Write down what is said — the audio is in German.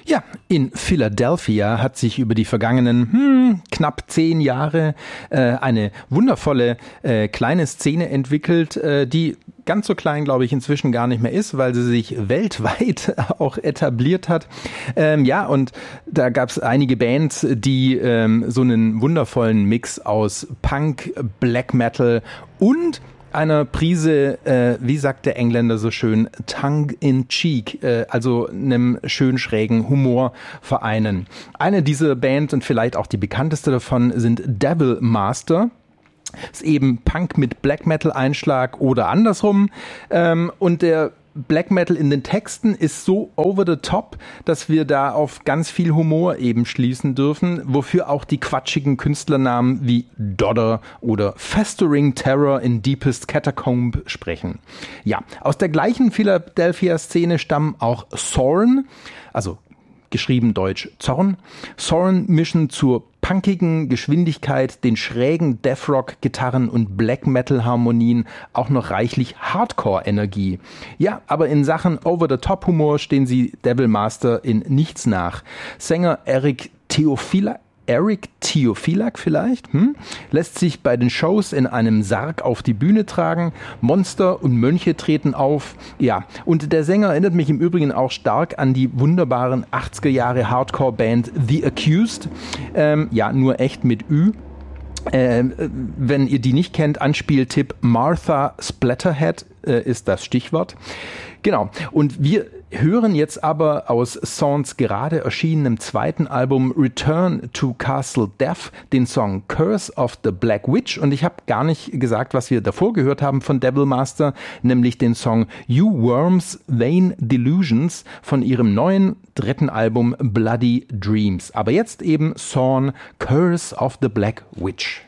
Ja, in Philadelphia hat sich über die vergangenen knapp 10 Jahre eine wundervolle kleine Szene entwickelt, die ganz so klein, glaube ich, inzwischen gar nicht mehr ist, weil sie sich weltweit auch etabliert hat. Und da gab es einige Bands, die so einen wundervollen Mix aus Punk, Black Metal und einer Prise, wie sagt der Engländer so schön, tongue-in-cheek, also einem schön schrägen Humor vereinen. Eine dieser Bands und vielleicht auch die bekannteste davon sind Devil Master. Ist eben Punk mit Black Metal Einschlag oder andersrum. Und der Black Metal in den Texten ist so over the top, dass wir da auf ganz viel Humor eben schließen dürfen, wofür auch die quatschigen Künstlernamen wie Dodder oder Festering Terror in Deepest Catacomb sprechen. Ja, aus der gleichen Philadelphia-Szene stammen auch Soren, also geschrieben deutsch Zorn. Soren mischen zur punkigen Geschwindigkeit, den schrägen Deathrock-Gitarren und Black-Metal-Harmonien auch noch reichlich Hardcore-Energie. Ja, aber in Sachen Over-the-Top-Humor stehen sie Devil Master in nichts nach. Sänger Eric Theophilak vielleicht, lässt sich bei den Shows in einem Sarg auf die Bühne tragen. Monster und Mönche treten auf. Ja, und der Sänger erinnert mich im Übrigen auch stark an die wunderbaren 80er Jahre Hardcore-Band The Accused. Nur echt mit Ü. Wenn ihr die nicht kennt, Anspieltipp Martha Splatterhead ist das Stichwort. Genau. Und wir hören jetzt aber aus Sorns gerade erschienenem zweiten Album Return to Castle Death den Song Curse of the Black Witch. Und ich habe gar nicht gesagt, was wir davor gehört haben von Devil Master, nämlich den Song You Worms Vain Delusions von ihrem neuen dritten Album Bloody Dreams. Aber jetzt eben Sorn Curse of the Black Witch.